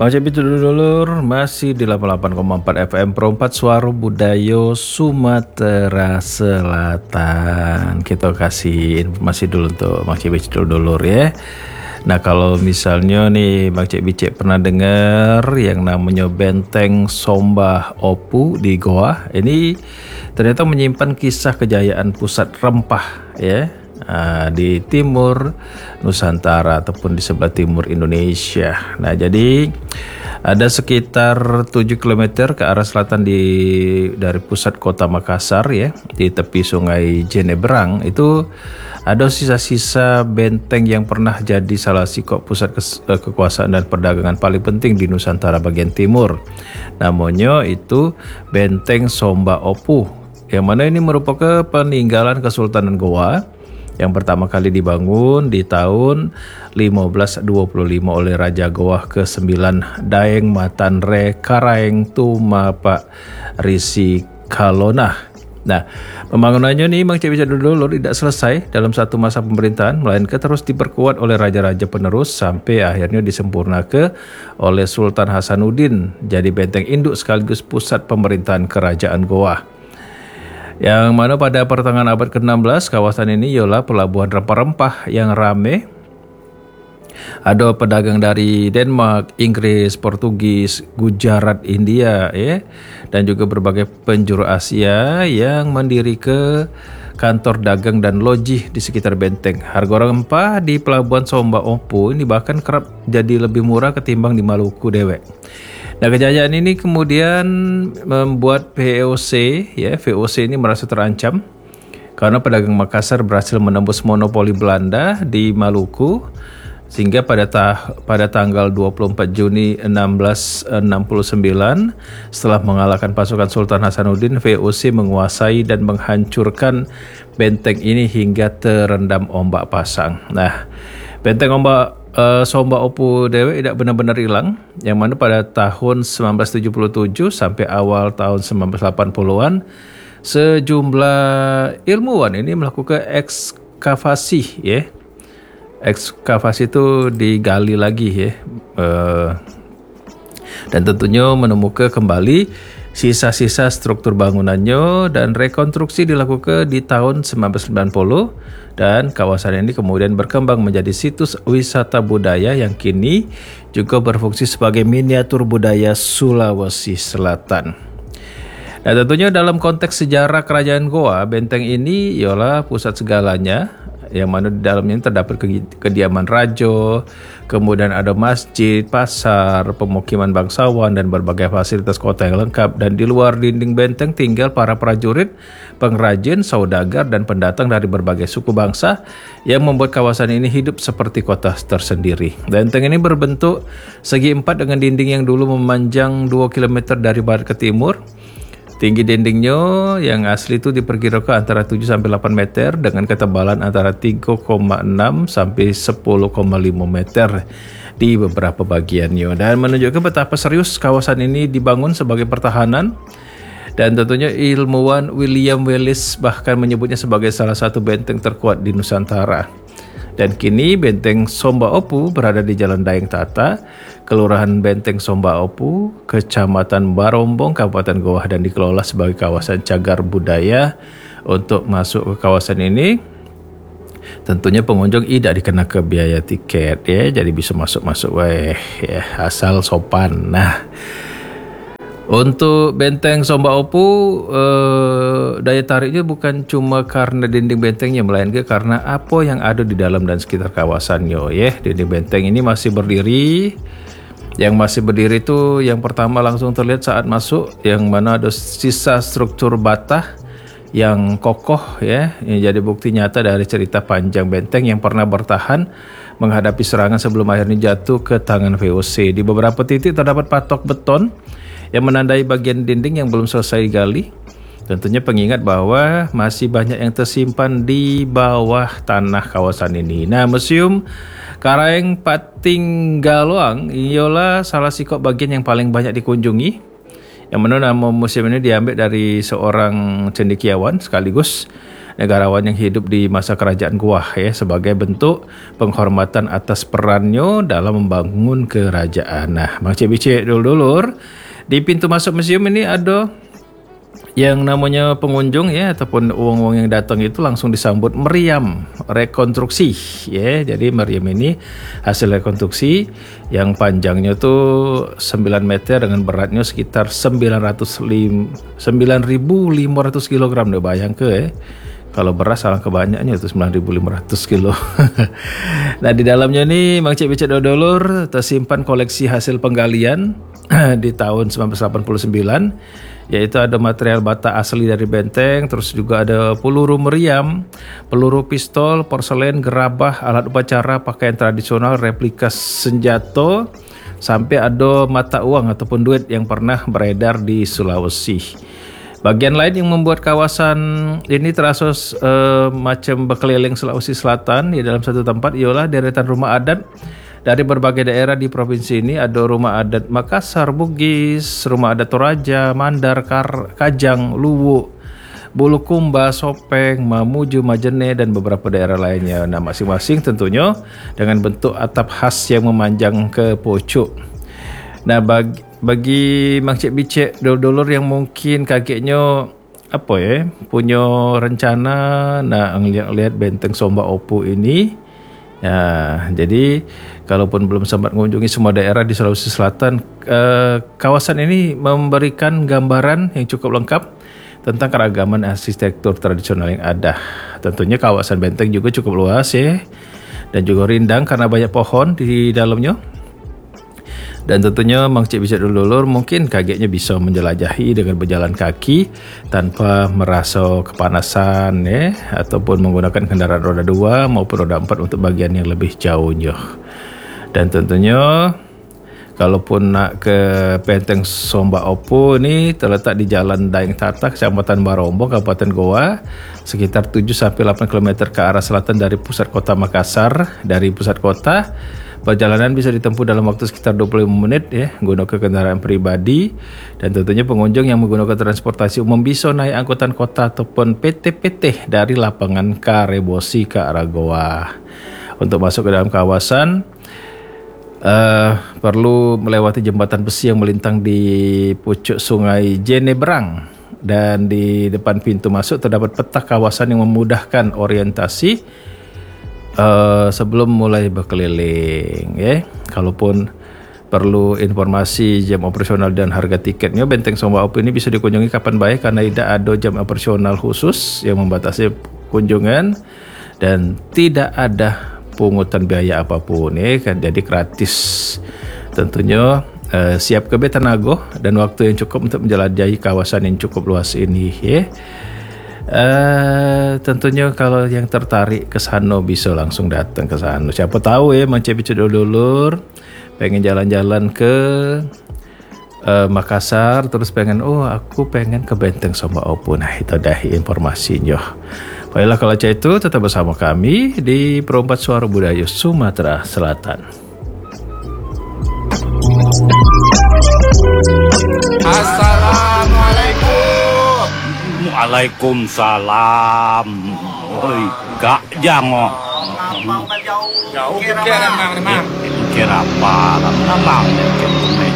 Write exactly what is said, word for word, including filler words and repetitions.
Ojek itu dulur masih di delapan puluh delapan koma empat F M Pro empat Suara Budaya Sumatera Selatan. Kita kasih informasi dulu untuk Bang Cik Bicik dulur ya. Nah kalau misalnya nih Bang Cik Bicik pernah dengar yang namanya Benteng Somba Opu di Goa, ini ternyata menyimpan kisah kejayaan pusat rempah ya. Uh, di timur Nusantara ataupun di sebelah timur Indonesia. Nah jadi ada sekitar tujuh kilometer ke arah selatan di dari pusat kota Makassar ya, di tepi sungai Jenebrang itu ada sisa-sisa benteng yang pernah jadi salah satu pusat kes, uh, kekuasaan dan perdagangan paling penting di Nusantara bagian timur. Namanya itu Benteng Somba Opu, yang mana ini merupakan peninggalan Kesultanan Goa yang pertama kali dibangun di tahun lima belas dua puluh lima oleh Raja Goa kesembilan Daeng Matanre Karaeng Tumapa Risi Kalonah. Nah, pembangunannya nih Bang Cik Bicik dulu tidak selesai dalam satu masa pemerintahan, melainkan terus diperkuat oleh raja-raja penerus sampai akhirnya disempurnakan oleh Sultan Hasanuddin jadi benteng induk sekaligus pusat pemerintahan kerajaan Goa. Yang mana pada pertengahan abad ke enam belas kawasan ini ialah pelabuhan rempah-rempah yang ramai. Ada pedagang dari Denmark, Inggris, Portugis, Gujarat, India ya, dan juga berbagai penjuru Asia yang mendiri ke kantor dagang dan loji di sekitar benteng. Harga rempah di pelabuhan Somba Opu ini bahkan kerap jadi lebih murah ketimbang di Maluku dewek. Nah, kejayaan ini kemudian membuat V O C ya, V O C ini merasa terancam karena pedagang Makassar berhasil menembus monopoli Belanda di Maluku, sehingga pada ta pada tanggal dua puluh empat Juni seribu enam ratus enam puluh sembilan setelah mengalahkan pasukan Sultan Hasanuddin, V O C menguasai dan menghancurkan benteng ini hingga terendam ombak pasang. Nah, benteng ombak Uh, Somba Opu Dewe tidak benar-benar hilang, yang mana pada tahun seribu sembilan ratus tujuh puluh tujuh sampai awal tahun seribu sembilan ratus delapan puluhan sejumlah ilmuwan ini melakukan ekskavasi ya. Ekskavasi itu digali lagi ya, uh, dan tentunya menemukan kembali sisa-sisa struktur bangunannya, dan rekonstruksi dilakukan di tahun seribu sembilan ratus sembilan puluh, dan kawasan ini kemudian berkembang menjadi situs wisata budaya yang kini juga berfungsi sebagai miniatur budaya Sulawesi Selatan. Nah, tentunya dalam konteks sejarah kerajaan Goa, benteng ini ialah pusat segalanya, yang mana di dalamnya terdapat kediaman raja, kemudian ada masjid, pasar, pemukiman bangsawan, dan berbagai fasilitas kota yang lengkap. Dan di luar dinding benteng tinggal para prajurit, pengrajin, saudagar, dan pendatang dari berbagai suku bangsa yang membuat kawasan ini hidup seperti kota tersendiri. Benteng ini berbentuk segi empat dengan dinding yang dulu memanjang dua kilometer dari barat ke timur. Tinggi dindingnya yang asli itu diperkirakan antara tujuh sampai delapan meter dengan ketebalan antara tiga koma enam sampai sepuluh koma lima meter di beberapa bagiannya, dan menunjukkan betapa serius kawasan ini dibangun sebagai pertahanan. Dan tentunya ilmuwan William Wallace bahkan menyebutnya sebagai salah satu benteng terkuat di Nusantara. Dan kini Benteng Somba Opu berada di Jalan Daeng Tata, Kelurahan Benteng Somba Opu, Kecamatan Barombong, Kabupaten Goa, dan dikelola sebagai kawasan cagar budaya. Untuk masuk ke kawasan ini, tentunya pengunjung tidak dikenakan biaya tiket ya, jadi bisa masuk-masuk weh ya, asal sopan. Nah, untuk Benteng Somba Opu, eh, daya tariknya bukan cuma karena dinding bentengnya, melainkan karena apa yang ada di dalam dan sekitar kawasannya ya. Dinding benteng ini masih berdiri. Yang masih berdiri itu yang pertama langsung terlihat saat masuk, yang mana ada sisa struktur bata yang kokoh ya, yang jadi bukti nyata dari cerita panjang benteng yang pernah bertahan menghadapi serangan sebelum akhirnya jatuh ke tangan V O C. Di beberapa titik terdapat patok beton yang menandai bagian dinding yang belum selesai digali. Tentunya pengingat bahwa masih banyak yang tersimpan di bawah tanah kawasan ini. Nah, Museum Karaeng Patinggaloang ialah salah satu bagian yang paling banyak dikunjungi, yang mana nama museum ini diambil dari seorang cendekiawan sekaligus negarawan yang hidup di masa kerajaan Goa ya, sebagai bentuk penghormatan atas perannya dalam membangun kerajaan. Nah, Mang Cik Bicik dulur-dulur, di pintu masuk museum ini ada yang namanya pengunjung ya, ataupun uang-uang yang datang itu langsung disambut meriam rekonstruksi ya. Jadi meriam ini hasil rekonstruksi yang panjangnya tuh sembilan meter dengan beratnya sekitar sembilan ribu lima ratus kilogram deh, bayang ke ya. Kalau beras alangkah banyaknya itu sembilan ribu lima ratus kilo. Nah, di dalamnya nih Mang Cik Bicik dulur tersimpan koleksi hasil penggalian di tahun sembilan belas delapan puluh sembilan, yaitu ada material bata asli dari benteng, terus juga ada peluru meriam, peluru pistol, porselen, gerabah, alat upacara, pakaian tradisional, replika senjata, sampai ada mata uang ataupun duit yang pernah beredar di Sulawesi. Bagian lain yang membuat kawasan ini terasa uh, macam berkeliling Sulawesi Selatan di dalam satu tempat ialah deretan rumah adat dari berbagai daerah di provinsi ini. Ada rumah adat Makassar, Bugis, rumah adat Toraja, Mandar, Kar, Kajang, Luwu, Bulukumba, Sopeng, Mamuju, Majene, dan beberapa daerah lainnya. Nah, masing-masing tentunya dengan bentuk atap khas yang memanjang ke pucuk. Nah, bagi, bagi Mang Cik Bicik dulur-dulur yang mungkin kakeknya apa ya, punya rencana nak ngelihat-lihat benteng Somba Opu ini. Ya, jadi kalaupun belum sempat mengunjungi semua daerah di Sulawesi Selatan, eh, kawasan ini memberikan gambaran yang cukup lengkap tentang keragaman arsitektur tradisional yang ada. Tentunya kawasan benteng juga cukup luas ya, dan juga rindang karena banyak pohon di dalamnya. Dan tentunya Mang Cik Bicik dulur mungkin kagetnya bisa menjelajahi dengan berjalan kaki tanpa merasa kepanasan ya, ataupun menggunakan kendaraan roda dua maupun roda empat untuk bagian yang lebih jauhnya. Dan tentunya kalaupun nak ke Benteng Somba Opu ini terletak di Jalan Daeng Tata, Kecamatan Barombo, Kabupaten Goa, sekitar tujuh sampai delapan kilometer ke arah selatan dari pusat kota Makassar. Dari pusat kota, perjalanan bisa ditempuh dalam waktu sekitar dua puluh lima menit ya, menggunakan kendaraan pribadi. Dan tentunya pengunjung yang menggunakan transportasi umum bisa naik angkutan kota ataupun P T P T dari lapangan Karebosi ke arah Goa. Untuk masuk ke dalam kawasan, uh, perlu melewati jembatan besi yang melintang di pucuk sungai Jenebrang. Dan di depan pintu masuk terdapat peta kawasan yang memudahkan orientasi Uh, sebelum mulai berkeliling ya. Kalaupun perlu informasi jam operasional dan harga tiketnya, Benteng Somba Opu ini bisa dikunjungi kapan baik karena tidak ada jam operasional khusus yang membatasi kunjungan dan tidak ada pungutan biaya apapun ya kan, jadi gratis. Tentunya uh, siap kebe tenaga dan waktu yang cukup untuk menjelajahi kawasan yang cukup luas ini ya. Uh, tentunya kalau yang tertarik ke sana bisa langsung datang ke sana. Siapa tahu ya Mang Cik Bicik dulur pengen jalan-jalan ke uh, Makassar, terus pengen oh aku pengen ke Benteng Somba Opu. Nah, itu dah informasinya. Baiklah, kalau macam itu tetap bersama kami di Perompat Suara Budaya Sumatera Selatan. Assalamualaikum. Waalaikumsalam. Oi, Kak Jango. Jauh kira mang mang. Kira apa? Mang.